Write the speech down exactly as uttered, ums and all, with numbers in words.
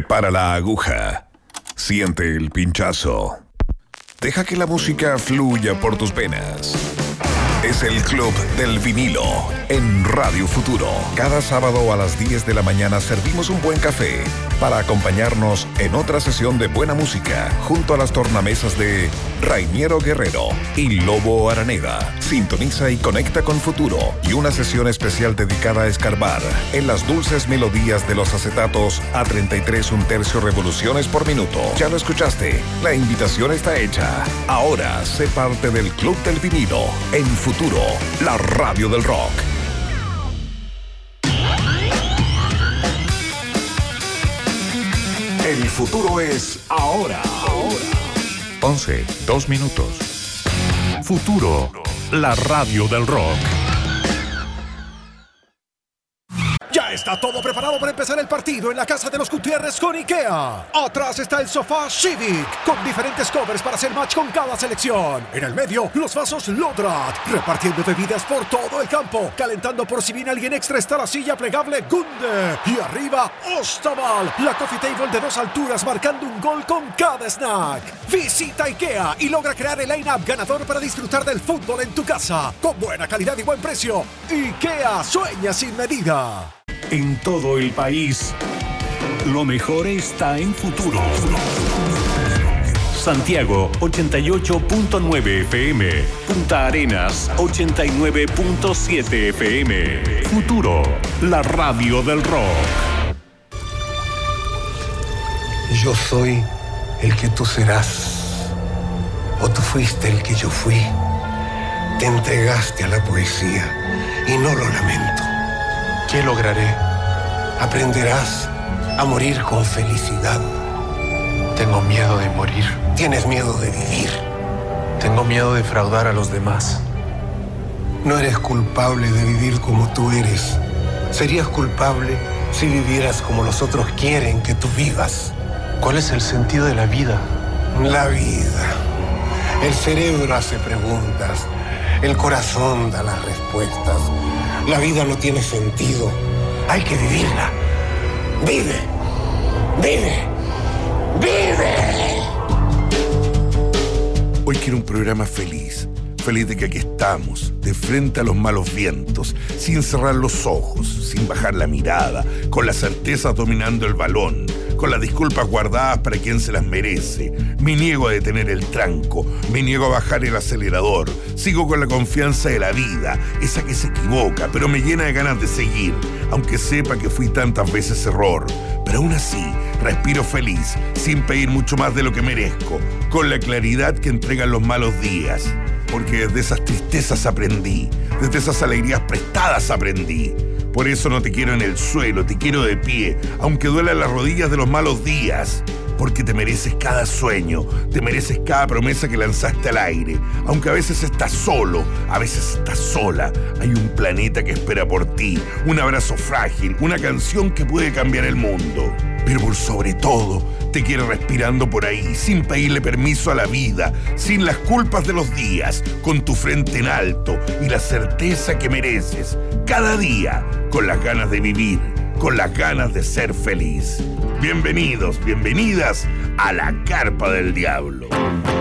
Prepara la aguja. Siente el pinchazo. Deja que la música fluya por tus venas. Es el Club del Vinilo en Radio Futuro. Cada sábado a las diez de la mañana servimos un buen café para acompañarnos en otra sesión de buena música junto a las tornamesas de Rainiero Guerrero y Lobo Araneda. Sintoniza y conecta con Futuro y una sesión especial dedicada a escarbar en las dulces melodías de los acetatos a treinta y tres un tercio revoluciones por minuto. Ya lo escuchaste, la invitación está hecha. Ahora sé parte del Club del Vinilo en Futuro, la radio del rock. El futuro es ahora. Ahora. once, dos minutos. Futuro, la radio del rock. Ya está todo preparado para empezar el partido en la casa de los Gutiérrez con IKEA. Atrás está el sofá Civic, con diferentes covers para hacer match con cada selección. En el medio, los vasos Lodrat, repartiendo bebidas por todo el campo. Calentando por si viene alguien extra está la silla plegable Gunde. Y arriba, Ostaval, la coffee table de dos alturas marcando un gol con cada snack. Visita IKEA y logra crear el line-up ganador para disfrutar del fútbol en tu casa. Con buena calidad y buen precio. IKEA, sueña sin medida. En todo el país, lo mejor está en Futuro. Santiago ochenta y ocho punto nueve F M, Punta Arenas ochenta y nueve punto siete F M. Futuro, la radio del rock. Yo soy el que tú serás, o tú fuiste el que yo fui. Te entregaste a la poesía y no lo lamento. ¿Qué lograré? Aprenderás a morir con felicidad. Tengo miedo de morir. Tienes miedo de vivir. Tengo miedo de defraudar a los demás. No eres culpable de vivir como tú eres. Serías culpable si vivieras como los otros quieren que tú vivas. ¿Cuál es el sentido de la vida? La vida. El cerebro hace preguntas. El corazón da las respuestas. La vida no tiene sentido. Hay que vivirla. Vive. Vive. ¡Vive! Hoy quiero un programa feliz. Feliz de que aquí estamos, de frente a los malos vientos, sin cerrar los ojos, sin bajar la mirada, con la certeza dominando el balón, con las disculpas guardadas para quien se las merece. Me niego a detener el tranco, me niego a bajar el acelerador. Sigo con la confianza de la vida, esa que se equivoca, pero me llena de ganas de seguir, aunque sepa que fui tantas veces error. Pero aún así, respiro feliz, sin pedir mucho más de lo que merezco, con la claridad que entregan los malos días. Porque desde esas tristezas aprendí, desde esas alegrías prestadas aprendí. Por eso no te quiero en el suelo, te quiero de pie, aunque duelan las rodillas de los malos días. Porque te mereces cada sueño, te mereces cada promesa que lanzaste al aire. Aunque a veces estás solo, a veces estás sola, hay un planeta que espera por ti, un abrazo frágil, una canción que puede cambiar el mundo. Pero por sobre todo, te quiero respirando por ahí, sin pedirle permiso a la vida, sin las culpas de los días, con tu frente en alto y la certeza que mereces, cada día, con las ganas de vivir, con las ganas de ser feliz. Bienvenidos, bienvenidas a la Carpa del Diablo.